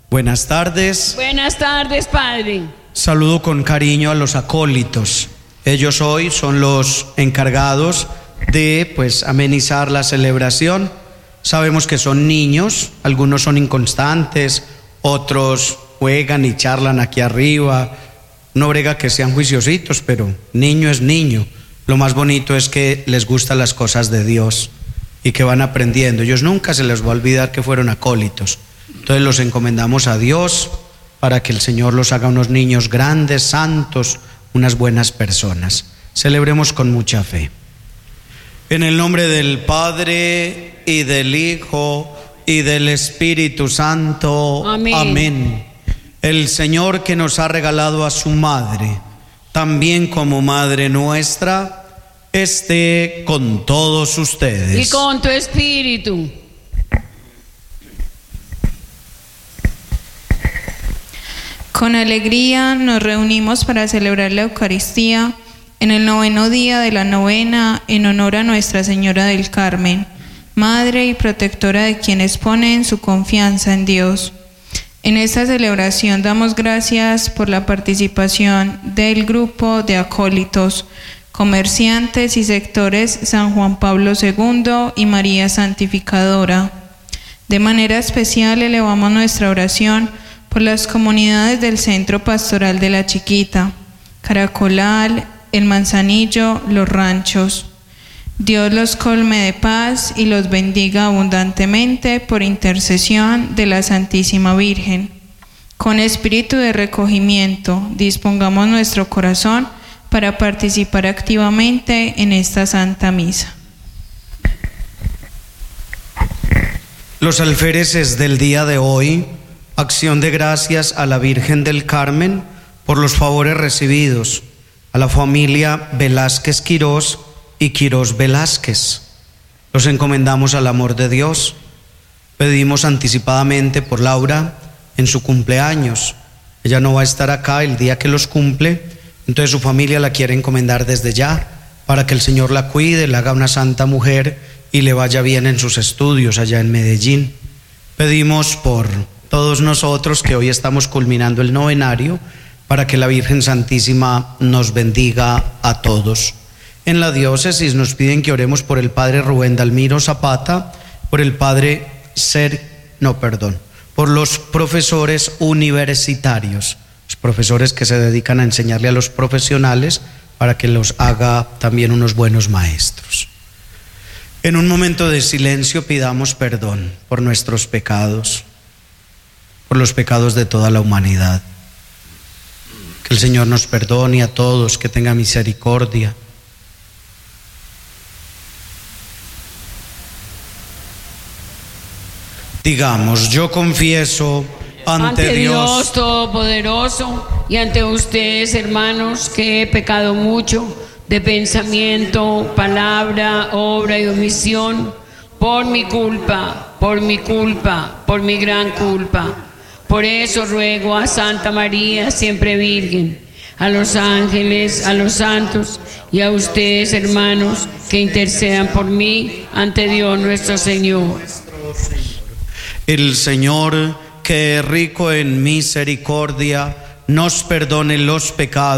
Buenas tardes. Buenas tardes, Padre. Saludo con cariño a los acólitos. Ellos hoy son los encargados de amenizar la celebración. Sabemos que son niños, algunos son inconstantes, otros juegan y charlan aquí arriba. No brega que sean juiciositos, pero niño es niño. Lo más bonito es que les gustan las cosas de Dios y que van aprendiendo. Ellos nunca se les va a olvidar que fueron acólitos. Entonces los encomendamos a Dios para que el Señor los haga unos niños grandes, santos, unas buenas personas. Celebremos con mucha fe. En el nombre del Padre y del Hijo y del Espíritu Santo. Amén. Amén. El Señor, que nos ha regalado a su Madre, también como Madre nuestra, esté con todos ustedes. Y con tu espíritu. Con alegría nos reunimos para celebrar la Eucaristía en el 9º día de la novena en honor a Nuestra Señora del Carmen, Madre y protectora de quienes ponen su confianza en Dios. En esta celebración damos gracias por la participación del grupo de acólitos, comerciantes y sectores San Juan Pablo II y María Santificadora. De manera especial elevamos nuestra oración por las comunidades del Centro Pastoral de la Chiquita, Caracolal, El Manzanillo, Los Ranchos. Dios los colme de paz y los bendiga abundantemente por intercesión de la Santísima Virgen. Con espíritu de recogimiento, dispongamos nuestro corazón para participar activamente en esta Santa Misa. Los alféreces del día de hoy, acción de gracias a la Virgen del Carmen por los favores recibidos, a la familia Velázquez Quirós y Quirós Velázquez. Los encomendamos al amor de Dios. Pedimos anticipadamente por Laura en su cumpleaños. Ella no va a estar acá el día que los cumple, entonces su familia la quiere encomendar desde ya para que el Señor la cuide, la haga una santa mujer y le vaya bien en sus estudios allá en Medellín. Pedimos por todos nosotros que hoy estamos culminando el novenario para que la Virgen Santísima nos bendiga a todos. En la diócesis nos piden que oremos por el padre Rubén Dalmiro Zapata, por el padre por los profesores universitarios, los profesores que se dedican a enseñarle a los profesionales para que los haga también unos buenos maestros. En un momento de silencio pidamos perdón por nuestros pecados, por los pecados de toda la humanidad. Que el Señor nos perdone a todos, que tenga misericordia. Digamos, yo confieso ante Dios Todopoderoso y ante ustedes, hermanos, que he pecado mucho de pensamiento, palabra, obra y omisión, por mi culpa, por mi gran culpa. Por eso ruego a Santa María, siempre Virgen, a los ángeles, a los santos y a ustedes, hermanos, que intercedan por mí ante Dios nuestro Señor. El Señor, que es rico en misericordia, nos perdone los pecados